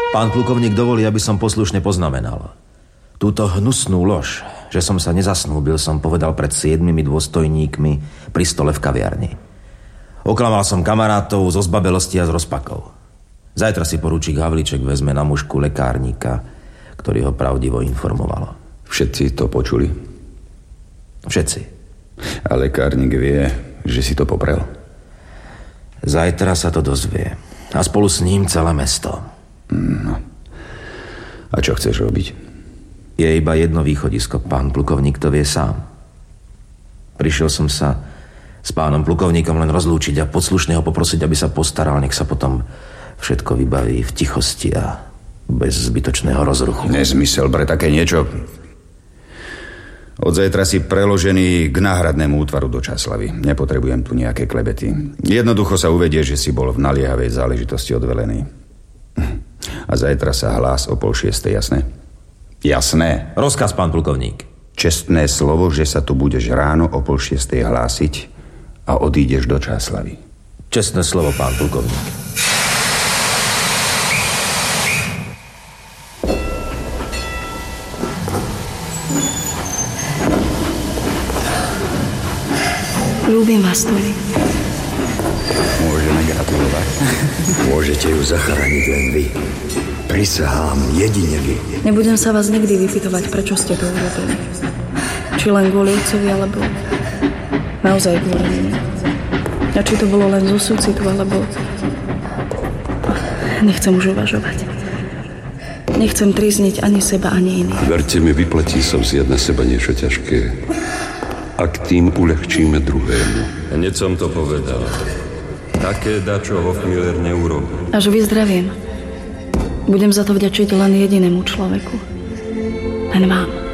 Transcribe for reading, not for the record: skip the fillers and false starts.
Pán plukovník dovolí, aby som poslušne poznamenal. Túto hnusnú lož, že som sa nezasnúbil, som povedal pred 7 dôstojníkmi pri stole v kaviarni. Oklamal som kamarátov zo zbabelosti a z rozpakov. Zajtra si poručík Havlíček vezme na mužku lekárnika, ktorý ho pravdivo informoval. Všetci to počuli? Všetci. A lekárnik vie, že si to poprel? Zajtra sa to dozvie. A spolu s ním celé mesto. No. A čo chceš robiť? Je iba jedno východisko, pán plukovník to vie sám. Prišiel som sa s pánom plukovníkom len rozlúčiť a podslušne ho poprosiť, aby sa postaral, nech sa potom všetko vybaví v tichosti a bez zbytočného rozruchu. Nezmysel pre také niečo. Od zajtra si preložený k náhradnému útvaru do Časlavy. Nepotrebujem tu nejaké klebety. Jednoducho sa uvedie, že si bol v naliehavej záležitosti odvelený. A zajtra sa hlás o 5:30, jasné? Jasné. Rozkaz, pán plukovník. Čestné slovo, že sa tu budeš ráno o 5:30 hlásiť a odídeš do Časlavy. Čestné slovo, pán plukovník. Ľúbim vás, Tuli. Môžeme gratulovať. Môžete ju zachrániť len vy. Prisahám, jedine vy. Nebudem sa vás nikdy vypytovať, prečo ste to urobili. Či len kvôli otcovi, alebo naozaj kvôli nimi. A či to bolo len zo súcitu, alebo... Nechcem už uvažovať. Nechcem trízniť ani seba, ani iných. Verte mi, vyplatí sa vziať na seba niečo ťažké. Ak tým uľahčíme druhému. Hneď som to povedal. Také dačo Hofmiller neurobil. Až vyzdravím. Budem za to vďačiť len jedinému človeku. Len vám.